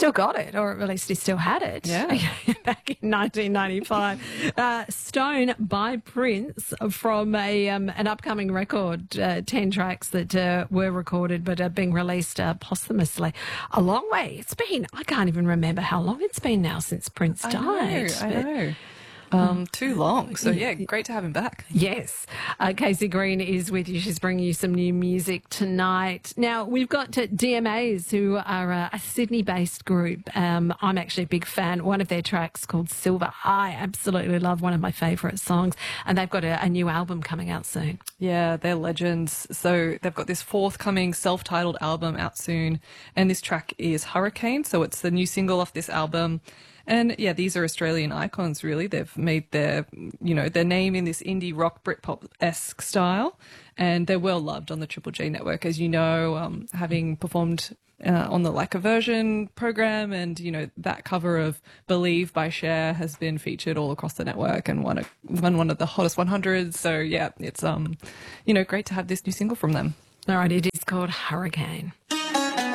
still got it, or at least he still had it. Yeah. Back in 1995. Stone by Prince from an upcoming record, 10 tracks that were recorded but are being released posthumously. A long way. It's been, I can't even remember how long it's been now since Prince died. I know. Too long. So, yeah, great to have him back. Yes. Casey Green is with you. She's bringing you some new music tonight. Now, we've got DMAs, who are a Sydney-based group. I'm actually a big fan. One of their tracks called Silver. I absolutely love, one of my favourite songs. And they've got a new album coming out soon. Yeah, they're legends. So they've got this forthcoming self-titled album out soon. And this track is Hurricane. So it's the new single off this album. And yeah, these are Australian icons, really. They've made their name in this indie rock Britpop-esque style, and they're well loved on the Triple J network, as you know, having performed on the Like a Version program, and that cover of Believe by Cher has been featured all across the network and won one of the hottest 100s. So yeah, it's great to have this new single from them. All right, it is called Hurricane.